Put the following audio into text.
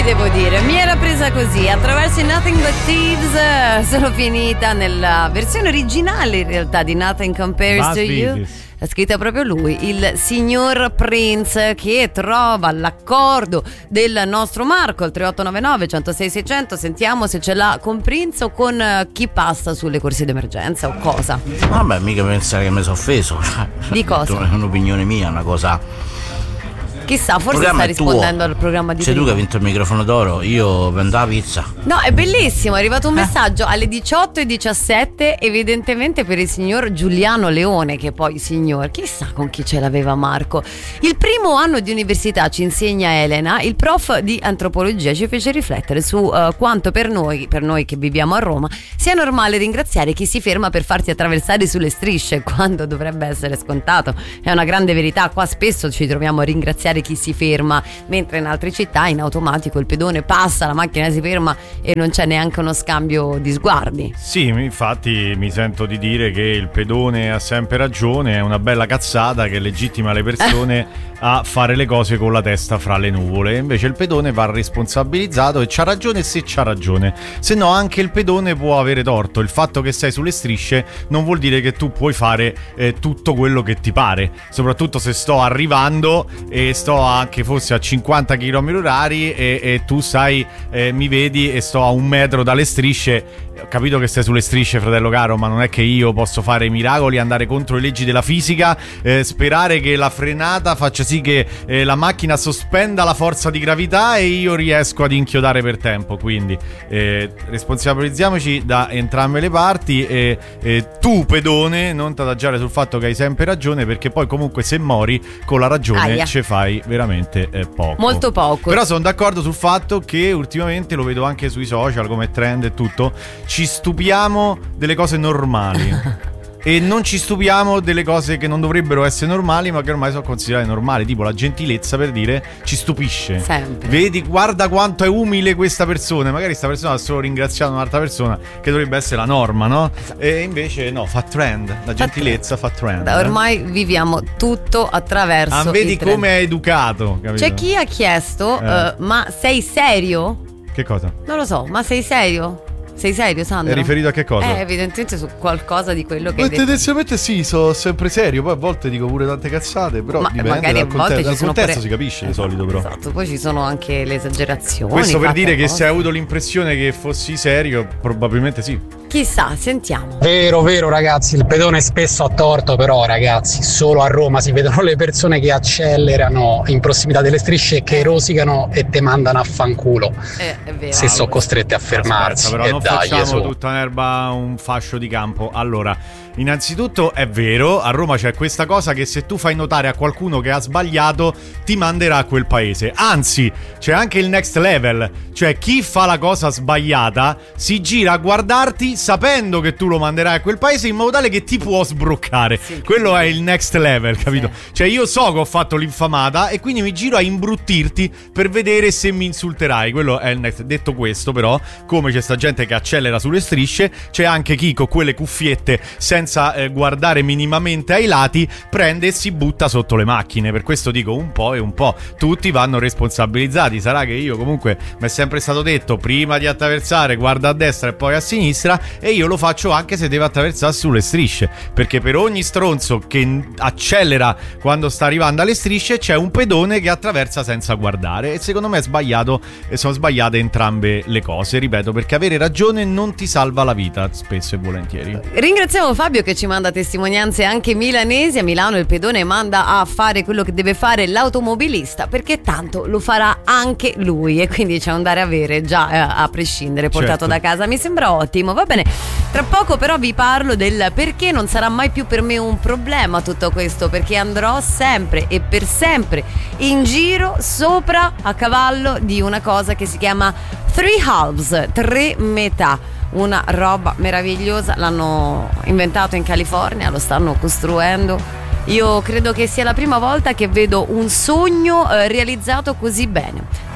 devo dire, mi era presa così, attraverso i Nothing But Thieves. Sono finita nella versione originale in realtà di Nothing Compares to You. L'ha scritta proprio lui, il signor Prince, che trova l'accordo del nostro Marco al 3899 106 600. Sentiamo se ce l'ha con Prince o con chi passa sulle corsie d'emergenza o cosa. Vabbè, mica pensare che mi sono offeso. Di cosa? È un'opinione mia, una cosa. Chissà, forse sta rispondendo al programma di Sei tu che hai vinto il microfono d'oro, io vendo la pizza. No, è bellissimo, è arrivato un messaggio alle 18:17, evidentemente per il signor Giuliano Leone, che poi signor, chissà con chi ce l'aveva Marco. Il primo anno di università, ci insegna Elena, il prof di antropologia ci fece riflettere su quanto per noi che viviamo a Roma, sia normale ringraziare chi si ferma per farti attraversare sulle strisce, quando dovrebbe essere scontato. È una grande verità, qua spesso ci troviamo a ringraziare chi si ferma, mentre in altre città in automatico il pedone passa, la macchina si ferma e non c'è neanche uno scambio di sguardi. Sì, infatti mi sento di dire che il pedone ha sempre ragione, è una bella cazzata che legittima le persone a fare le cose con la testa fra le nuvole. Invece il pedone va responsabilizzato e c'ha ragione se c'ha ragione, se no anche il pedone può avere torto. Il fatto che sei sulle strisce non vuol dire che tu puoi fare tutto quello che ti pare, soprattutto se sto arrivando e sto anche forse a 50 km/h e tu sai, mi vedi e sto a 1 metro dalle strisce. Ho capito che stai sulle strisce, fratello caro, ma non è che io posso fare i miracoli, andare contro le leggi della fisica, sperare che la frenata faccia sì che la macchina sospenda la forza di gravità e io riesco ad inchiodare per tempo. Quindi responsabilizziamoci da entrambe le parti e tu pedone non ti adagiare sul fatto che hai sempre ragione, perché poi comunque se mori con la ragione ci fai veramente poco. Molto poco. Però sono d'accordo sul fatto che ultimamente, lo vedo anche sui social come trend e tutto, ci stupiamo delle cose normali e non ci stupiamo delle cose che non dovrebbero essere normali ma che ormai sono considerate normali, tipo la gentilezza, per dire, ci stupisce sempre. Vedi, guarda quanto è umile questa persona, magari sta persona ha solo ringraziato un'altra persona, che dovrebbe essere la norma, no? E invece no, fa trend, la gentilezza fa trend. Ormai viviamo tutto attraverso vedi il trend. come è educato, capito? C'è chi ha chiesto ma sei serio? Che cosa? Non lo so, ma sei serio? Sei serio, Sandro? È riferito a che cosa? Evidentemente su qualcosa di quello che hai detto. Tendenzialmente sì, sono sempre serio. Poi a volte dico pure tante cazzate, però dipende magari dal contesto pure... si capisce di solito, però. Esatto, poi ci sono anche le esagerazioni. Questo per dire che se hai avuto l'impressione che fossi serio, probabilmente sì. Chissà, sentiamo. Vero ragazzi, il pedone spesso ha torto, però ragazzi, solo a Roma si vedono le persone che accelerano in prossimità delle strisce, che rosicano e te mandano a fanculo. È vero. Se sono costrette a fermarsi. Aspetta, però non facciamo tutta un'erba un fascio di campo. Allora, innanzitutto è vero, a Roma c'è questa cosa che se tu fai notare a qualcuno che ha sbagliato ti manderà a quel paese. Anzi, c'è anche il next level, cioè chi fa la cosa sbagliata si gira a guardarti sapendo che tu lo manderai a quel paese in modo tale che ti può sbroccare. Sì. Quello è il next level, capito? Sì. Cioè io so che ho fatto l'infamata e quindi mi giro a imbruttirti per vedere se mi insulterai. Quello è il next. Detto questo, però, come c'è sta gente che accelera sulle strisce, c'è anche chi con quelle cuffiette senza guardare minimamente ai lati prende e si butta sotto le macchine. Per questo dico un po' e un po', tutti vanno responsabilizzati. Sarà che io comunque mi è sempre stato detto prima di attraversare guarda a destra e poi a sinistra, e io lo faccio anche se devo attraversare sulle strisce, perché per ogni stronzo che accelera quando sta arrivando alle strisce c'è un pedone che attraversa senza guardare, e secondo me è sbagliato, e sono sbagliate entrambe le cose, ripeto, perché avere ragione non ti salva la vita spesso e volentieri. Ringraziamo Fabio che ci manda testimonianze anche milanesi. A Milano il pedone manda a fare quello che deve fare l'automobilista, perché tanto lo farà anche lui, e quindi c'è un dare avere già a prescindere portato da casa. Mi sembra ottimo, va bene. Tra poco però vi parlo del perché non sarà mai più per me un problema tutto questo, perché andrò sempre e per sempre in giro sopra a cavallo di una cosa che si chiama Three Halves, 3 metà. Una roba meravigliosa, l'hanno inventato in California, lo stanno costruendo. Io credo che sia la prima volta che vedo un sogno realizzato così bene.